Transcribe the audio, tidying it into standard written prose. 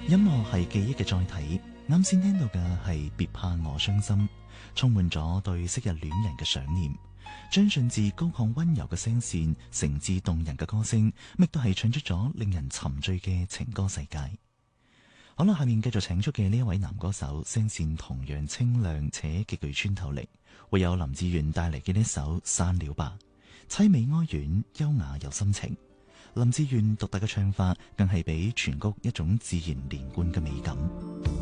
音樂係記憶嘅載體，啱先聽到嘅係別怕我傷心，充滿咗對昔日戀人嘅想念。張信哲高亢溫柔嘅聲線，誠摯動人嘅歌聲，亦都係唱出咗令人沉醉嘅情歌世界。好啦，下面繼續請出嘅呢一位男歌手，聲線同樣清亮且極具穿透力，會有林志炫帶嚟嘅呢首《散了吧》，淒美哀怨，優雅有心情。林志炫獨特嘅唱法，更係俾全曲一種自然連貫嘅美感。